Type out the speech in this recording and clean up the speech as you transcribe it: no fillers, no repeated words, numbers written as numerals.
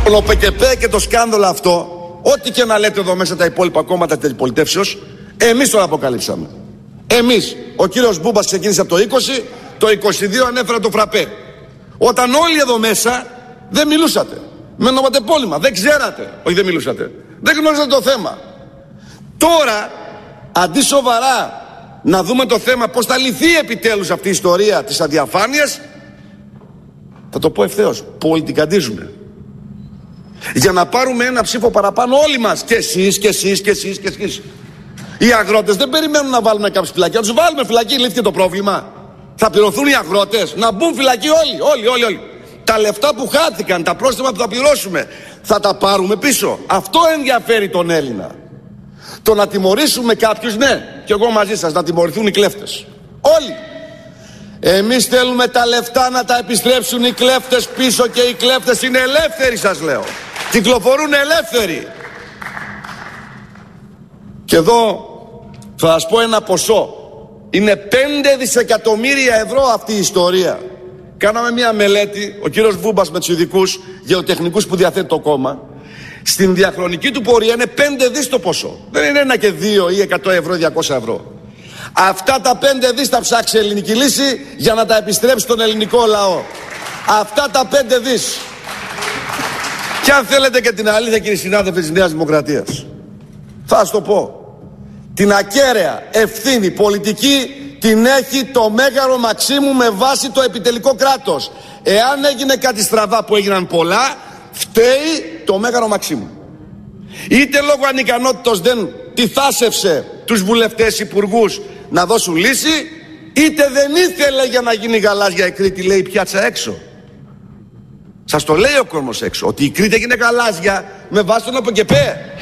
Το ΠΚΠ και το σκάνδαλο αυτό, ό,τι και να λέτε εδώ μέσα τα υπόλοιπα κόμματα της αντιπολιτεύσεως, εμείς το αποκαλύψαμε. Εμείς. Ο κύριος Μπούμπας ξεκίνησε από το 20, το 22 ανέφερα το φραπέ. Όταν όλοι εδώ μέσα δεν μιλούσατε. Με ονοματεπώνυμα. Δεν ξέρατε. Όχι, δεν μιλούσατε. Δεν γνώριζατε το θέμα. Τώρα, αντί σοβαρά να δούμε το θέμα πώς θα λυθεί επιτέλους αυτή η ιστορία της αδιαφάνειας, θα το πω ευθέως, πολιτικαντίζουμε. Για να πάρουμε ένα ψήφο παραπάνω όλοι μας. Και εσείς, και εσείς, και εσείς, και εσείς. Οι αγρότες δεν περιμένουν να βάλουμε κάποιες φυλακή. Να τους βάλουμε φυλακή, λύθηκε το πρόβλημα. Θα πληρωθούν οι αγρότες. Να μπουν φυλακή όλοι. Τα λεφτά που χάθηκαν, τα πρόστιμα που θα πληρώσουμε, θα τα πάρουμε πίσω. Αυτό ενδιαφέρει τον Έλληνα. Το να τιμωρήσουμε κάποιους, ναι, και εγώ μαζί σας, να τιμωρηθούν οι κλέφτες. Όλοι. Εμείς θέλουμε τα λεφτά να τα επιστρέψουν οι κλέφτες πίσω, και οι κλέφτες είναι ελεύθεροι, σας λέω. Κυκλοφορούν ελεύθεροι. Και εδώ θα σας πω ένα ποσό. Είναι 5 δισεκατομμύρια ευρώ αυτή η ιστορία. Κάναμε μια μελέτη, ο κύριος Βούμπας με τους ειδικούς γεωτεχνικούς που διαθέτει το κόμμα. Στην διαχρονική του πορεία είναι 5 δις το ποσό. Δεν είναι 1 και 2 ή 100 ευρώ, 200 ευρώ. Αυτά τα 5 δις θα ψάξει η ελληνική λύση για να τα επιστρέψει στον ελληνικό λαό. Αυτά τα 5 δις. Και αν θέλετε και την αλήθεια, κύριοι συνάδελφοι της Νέας Δημοκρατίας, θα σας το πω. Την ακέραια ευθύνη πολιτική την έχει το Μέγαρο Μαξίμου με βάση το επιτελικό κράτος. Εάν έγινε κάτι στραβά, που έγιναν πολλά, φταίει το Μέγαρο Μαξίμου. Είτε λόγω ανικανότητος δεν τυθάσευσε τους βουλευτές υπουργούς να δώσουν λύση, είτε δεν ήθελε για να γίνει γαλάζια η Κρήτη, λέει, πιάτσα έξω. Σας το λέει ο κόσμος έξω, ότι η Κρήτη έγινε γαλάζια με βάση τον ΑΠΚΠ.